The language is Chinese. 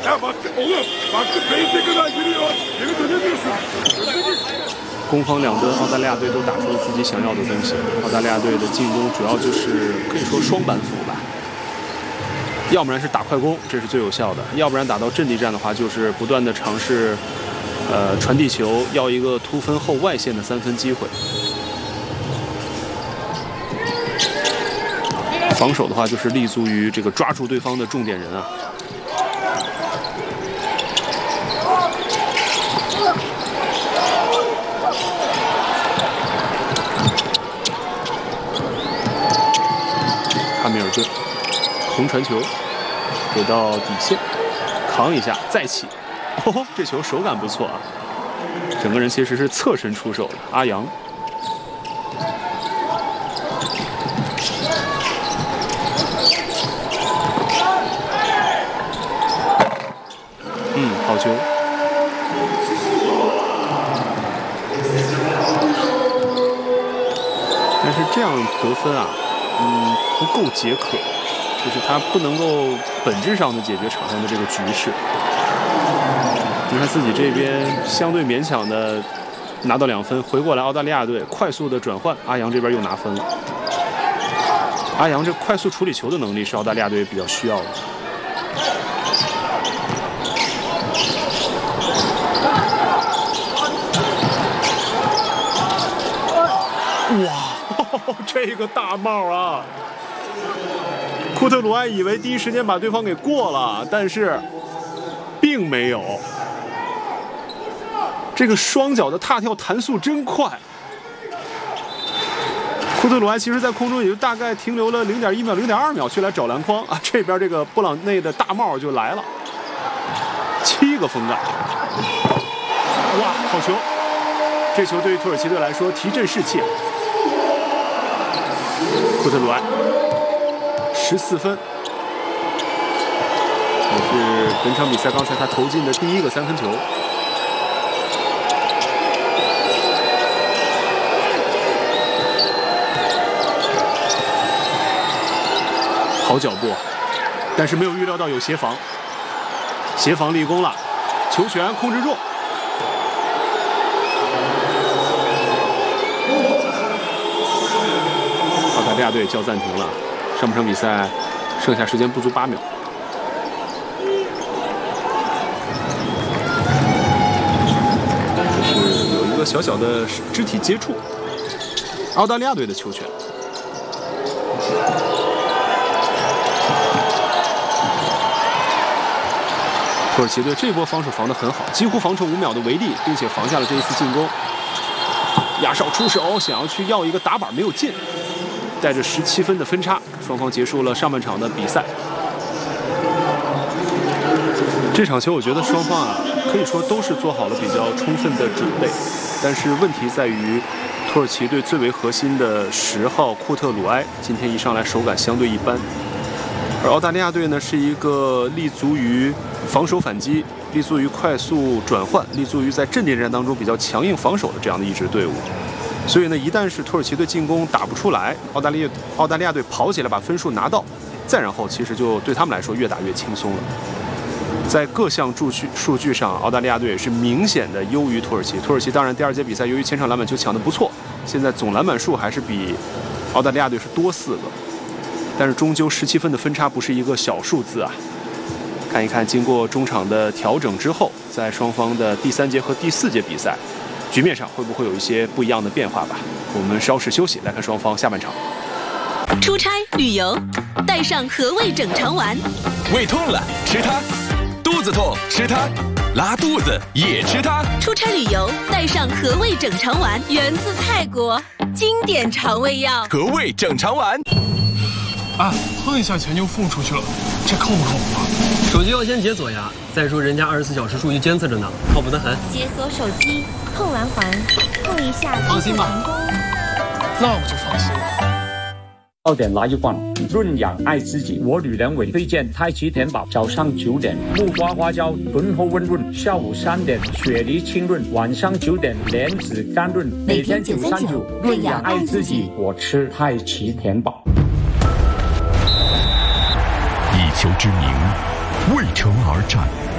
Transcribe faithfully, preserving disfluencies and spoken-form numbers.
攻防两端，澳大利亚队都打出了自己想要的东西。澳大利亚队的进攻主要就是可以说双板斧吧，要不然是打快攻，这是最有效的；要不然打到阵地战的话，就是不断的尝试，呃，传递球，要一个突分后外线的三分机会。防守的话，就是立足于这个抓住对方的重点人啊。哈密尔顿横传球给到底线，扛一下再起，哦，这球手感不错啊，整个人其实是侧身出手的。阿扬，嗯，好球。但是这样得分啊，嗯，不够解渴，就是他不能够本质上的解决场上的这个局势。你看自己这边相对勉强的拿到两分，回过来澳大利亚队快速的转换，阿扬这边又拿分了。阿扬这快速处理球的能力是澳大利亚队比较需要的。哇，这个大帽啊！库特鲁埃以为第一时间把对方给过了，但是并没有。这个双脚的踏跳弹速真快。库特鲁埃其实在空中也就大概停留了零点一秒、零点二秒去来找篮筐啊，这边这个布朗内的大帽就来了，七个封盖。哇，好球！这球对于土耳其队来说提振士气。库特鲁埃十四分，也是本场比赛刚才他投进的第一个三分球。好脚步，但是没有预料到有协防，协防立功了，球权控制住。澳大利亚队叫暂停了，上半场比赛剩下时间不足八秒。这是有一个小小的肢体接触，澳大利亚队的球权。土耳其队这波防守防得很好，几乎防成五秒的围地，并且防下了这一次进攻。亚绍出手，想要去要一个打板，没有进，带着十七分的分差，双方结束了上半场的比赛。这场球我觉得双方啊，可以说都是做好了比较充分的准备，但是问题在于土耳其队最为核心的十号库特鲁埃今天一上来手感相对一般，而澳大利亚队呢是一个立足于防守反击，立足于快速转换，立足于在阵地战当中比较强硬防守的这样的一支队伍。所以呢，一旦是土耳其队进攻打不出来，澳大利亚澳大利亚队跑起来把分数拿到，再然后其实就对他们来说越打越轻松了。在各项数据数据上，澳大利亚队也是明显的优于土耳其。土耳其当然第二节比赛由于前场篮板球抢得不错，现在总篮板数还是比澳大利亚队是多四个，但是终究十七分的分差不是一个小数字啊。看一看经过中场的调整之后，在双方的第三节和第四节比赛局面上会不会有一些不一样的变化吧？我们稍事休息，来看双方下半场。 出差旅游，带上和味整肠丸。 胃痛了吃它，肚子痛吃它，拉肚子也吃它。 出差旅游，带上和味整肠丸，源自泰国，经典肠胃药。 和味整肠丸。 啊，碰一下钱就付出去了，这靠不靠谱啊？ 手机要先解锁呀。再说人家二十四小时数据监测着呢，靠谱得很。 解锁手机，碰完环，碰一下， 放心吧。那我就放心了。 要点来一罐，润养爱自己。我女人为推荐太极甜宝，早上九点木瓜花椒醇厚温润，下午三点雪梨清润，晚上九点莲子甘润。每天九三九，润养爱自己，我吃太极甜宝。 以球之名，为城而战。